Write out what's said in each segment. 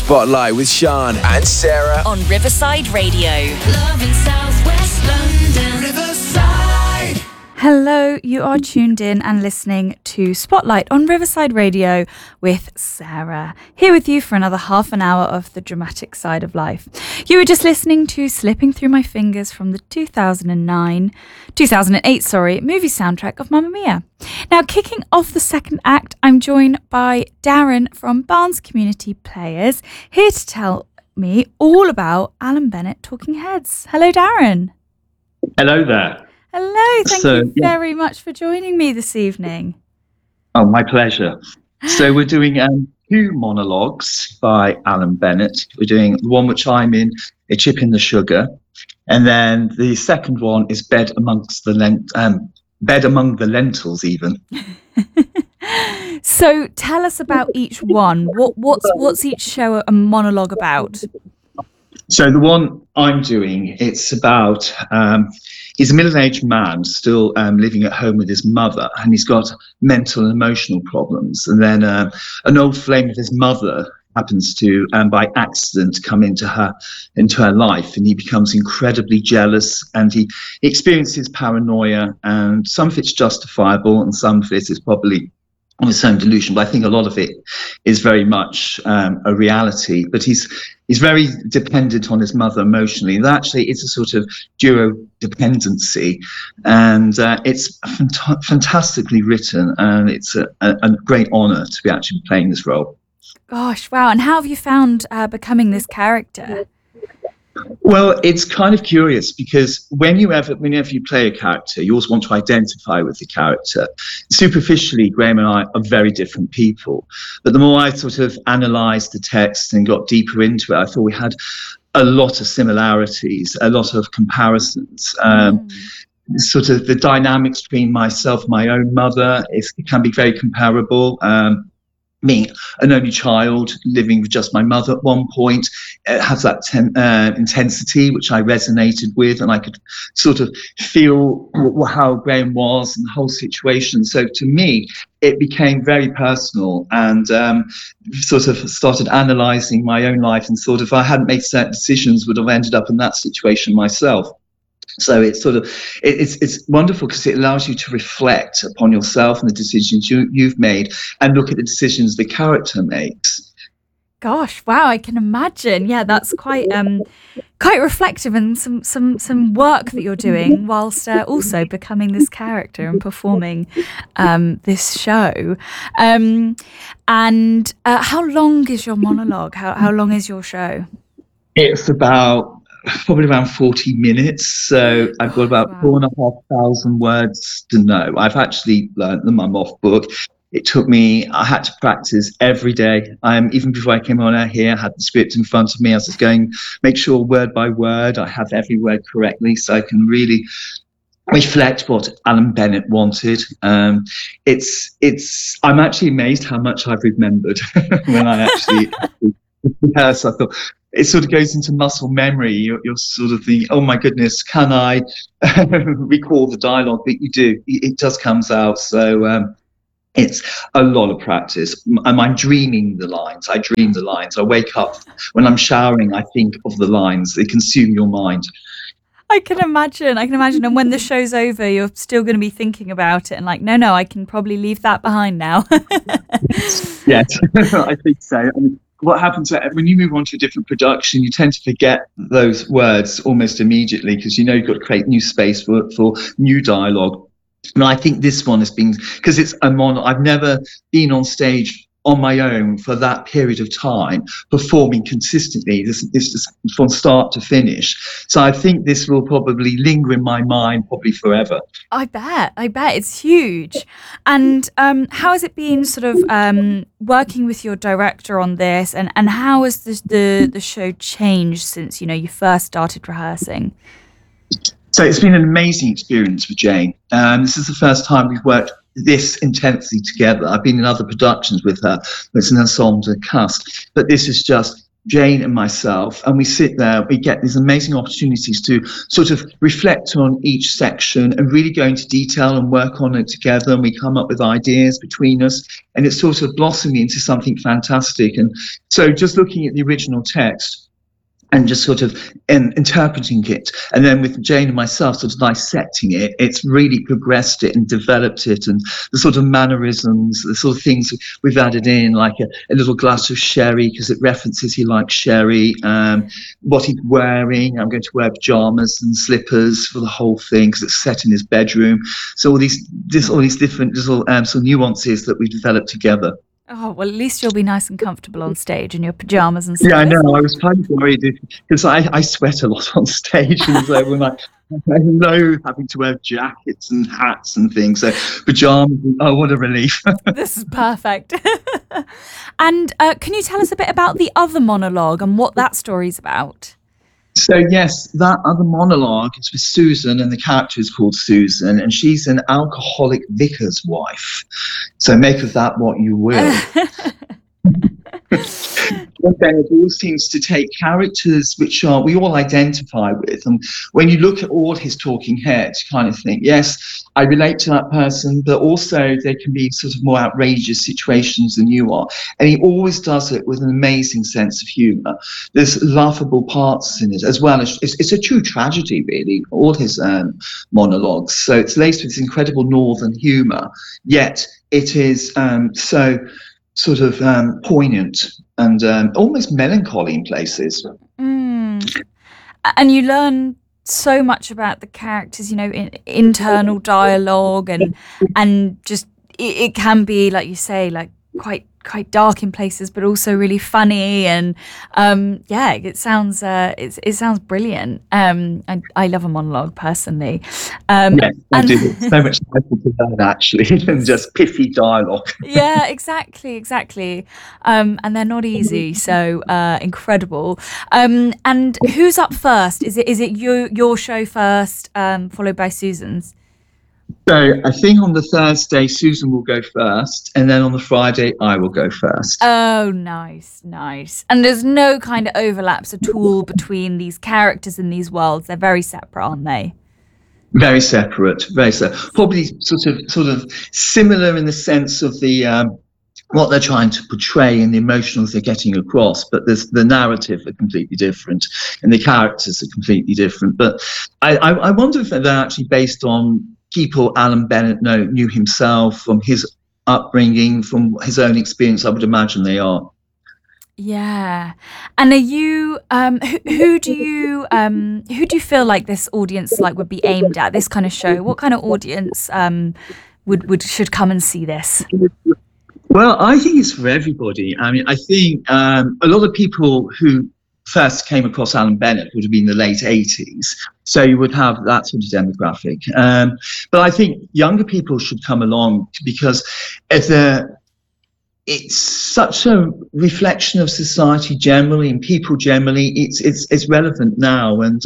Spotlight with Sean and Sarah on Riverside Radio. Love in Southwest London, Riverside. Hello, you are tuned in and listening to Spotlight on Riverside Radio with Sarah, here with you for another half an hour of the dramatic side of life. You were just listening to Slipping Through My Fingers from the 2008 movie soundtrack of Mamma Mia. Now, kicking off the second act, I'm joined by Darren from Barnes Community Players, here to tell me all about Alan Bennett Talking Heads. Hello, Darren. Hello there. Hello, thank you very much for joining me this evening. Oh, my pleasure. So we're doing two monologues by Alan Bennett. We're doing the one which I'm in, A Chip in the Sugar, and then the second one is Bed Among the Lentils even. So tell us about each one. What's each show a monologue about? So the one I'm doing, it's about, he's a middle-aged man still living at home with his mother, and he's got mental and emotional problems. And then an old flame of his mother happens to, by accident, come into her life, and he becomes incredibly jealous, and he experiences paranoia, and some of it's justifiable, and some of it is probably on his own delusion, but I think a lot of it is very much a reality. But he's very dependent on his mother emotionally. And actually, it's a sort of duo dependency, and it's fantastically written, and it's a great honour to be actually playing this role. Gosh, wow! And how have you found becoming this character? Well, it's kind of curious because whenever you play a character, you always want to identify with the character. Superficially, Graham and I are very different people. But the more I sort of analysed the text and got deeper into it, I thought we had a lot of similarities, a lot of comparisons. Sort of the dynamics between myself and my own mother, it can be very comparable. Me, an only child living with just my mother at one point, it has that intensity which I resonated with, and I could sort of feel how Graham was and the whole situation. So to me, it became very personal, and sort of started analysing my own life, and sort of if I hadn't made certain decisions, would have ended up in that situation myself. So it's sort of it's wonderful because it allows you to reflect upon yourself and the decisions you've made, and look at the decisions the character makes. Gosh, wow! I can imagine. Yeah, that's quite reflective, and some work that you're doing whilst also becoming this character and performing this show. And how long is your monologue? How long is your show? It's probably around 40 minutes, so I've got about 4,500 words to know. I've actually learnt them. I'm off book. I had to practice every day. Even before I came on out here, I had the script in front of me. I was just going, make sure word by word I have every word correctly, so I can really reflect what Alan Bennett wanted. I'm actually amazed how much I've remembered when I actually rehearse. I thought, it sort of goes into muscle memory. You're sort of thinking, oh my goodness, can I recall the dialogue? But you do. It just comes out. So it's a lot of practice. I'm dreaming the lines. I dream the lines. I wake up when I'm showering. I think of the lines. They consume your mind. I can imagine. And when the show's over, you're still going to be thinking about it and like, no, I can probably leave that behind now. Yes, I think so. I mean, what happens when you move on to a different production, you tend to forget those words almost immediately because you've got to create new space for new dialogue. And I think this one has been, because it's I've never been on stage on my own for that period of time, performing consistently. This is from start to finish. So I think this will probably linger in my mind probably forever. I bet it's huge. And how has it been sort of working with your director on this, and how has the show changed since you first started rehearsing? So it's been an amazing experience for Jane. This is the first time we've worked this intensely together. I've been in other productions with her, it's an ensemble cast, but this is just Jane and myself, and we sit there, we get these amazing opportunities to sort of reflect on each section and really go into detail and work on it together, and we come up with ideas between us, and it's sort of blossoming into something fantastic. And so just looking at the original text and just sort of interpreting it, and then with Jane and myself sort of dissecting it, it's really progressed it and developed it, and the sort of mannerisms, the sort of things we've added in, like a little glass of sherry because it references he likes sherry, what he's wearing. I'm going to wear pajamas and slippers for the whole thing because it's set in his bedroom. So all these different little sort of nuances that we've developed together. Oh, well, at least you'll be nice and comfortable on stage in your pajamas and stuff. Yeah, I know. I was kind of worried because I sweat a lot on stage, and so when I loathe having to wear jackets and hats and things. So pajamas, oh, what a relief. This is perfect. And can you tell us a bit about the other monologue and what that story's about? So yes, that other monologue is with Susan, and the character is called Susan, and she's an alcoholic vicar's wife. So make of that what you will. John Bennett always seems to take characters which we all identify with, and when you look at all his talking heads, you kind of think, yes, I relate to that person, but also there can be sort of more outrageous situations than you are. And he always does it with an amazing sense of humour. There's laughable parts in it, as well as it's a true tragedy, really, all his monologues. So it's laced with this incredible northern humour, yet it is so sort of poignant and almost melancholy in places. And you learn so much about the characters, you know, in internal dialogue, and just it can be, like you say, like quite dark in places, but also really funny. And yeah, it sounds brilliant. I love a monologue personally. Yeah, I do. So much nicer to learn actually than just pithy dialogue. Yeah, exactly. And they're not easy, so incredible. And who's up first? Is it your show first, followed by Susan's? So I think on the Thursday, Susan will go first, and then on the Friday, I will go first. Oh, nice. And there's no kind of overlaps at all between these characters in these worlds. They're very separate, aren't they? Very separate. Probably sort of similar in the sense of the what they're trying to portray and the emotions they're getting across, but the narrative are completely different, and the characters are completely different. But I wonder if they're actually based on people Alan Bennett knew himself, from his upbringing, from his own experience. I would imagine they are. Yeah. And are you who do you feel like this audience would be aimed at, this kind of show? What kind of audience should come and see this? Well, I think it's for everybody. I mean, I think a lot of people who first came across Alan Bennett would have been in the late 80s. So you would have that sort of demographic. But I think younger people should come along because it's such a reflection of society generally and people generally. It's relevant now. And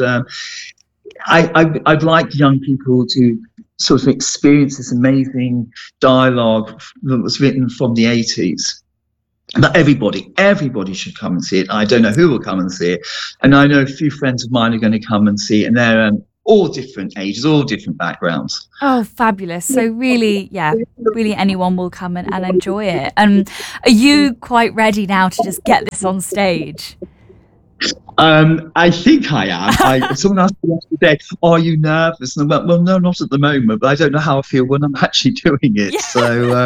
I'd like young people to sort of experience this amazing dialogue that was written from the 80s. But everybody should come and see it. I don't know who will come and see it. And I know a few friends of mine are going to come and see it, and they're all different ages, all different backgrounds. Oh, fabulous. So really anyone will come and enjoy it. Are you quite ready now to just get this on stage? I think I am. Someone asked me yesterday, are you nervous? And I went, well, no, not at the moment, but I don't know how I feel when I'm actually doing it. Yeah.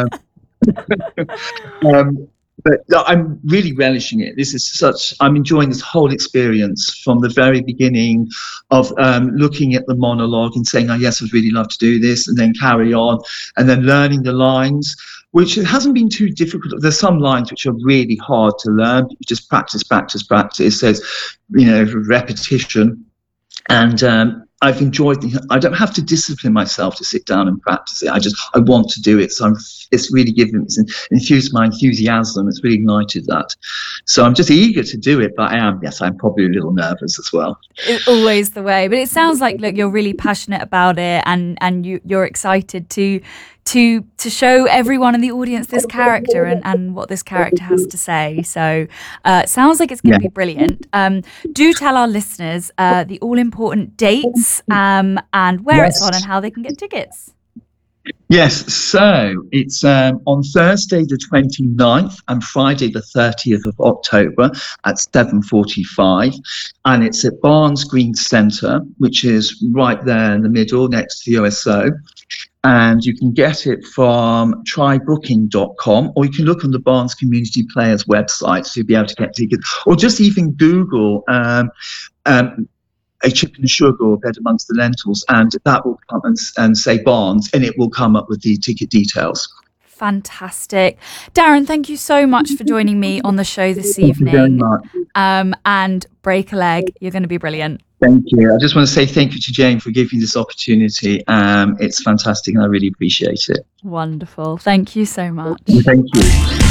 So, but I'm really relishing it. I'm enjoying this whole experience from the very beginning of looking at the monologue and saying, oh, yes, I'd really love to do this, and then carry on, and then learning the lines, which hasn't been too difficult. There's some lines which are really hard to learn. You just practice. There's, repetition. And I've enjoyed I don't have to discipline myself to sit down and practice it. I want to do it. So it's really infused my enthusiasm. It's really ignited that. So I'm just eager to do it, but I'm probably a little nervous as well. It's always the way, but it sounds like, look, you're really passionate about it, and you're excited to show everyone in the audience this character and what this character has to say. So sounds like it's going to be brilliant. Do tell our listeners the all important dates and where it's on and how they can get tickets. Yes, so it's on Thursday the 29th and Friday the 30th of October at 7:45, and it's at Barnes Green Centre, which is right there in the middle next to the OSO. And you can get it from trybooking.com, or you can look on the Barnes Community Players website, so you'll be able to get tickets, or just even Google a chicken and sugar or bed amongst the lentils, and that will come and say Barnes, and it will come up with the ticket details. Fantastic. Darren, thank you so much for joining me on the show this evening. Thank you very much. And break a leg. You're going to be brilliant. Thank you. I just want to say thank you to Jane for giving me this opportunity. It's fantastic, and I really appreciate it. Wonderful. Thank you so much. Thank you.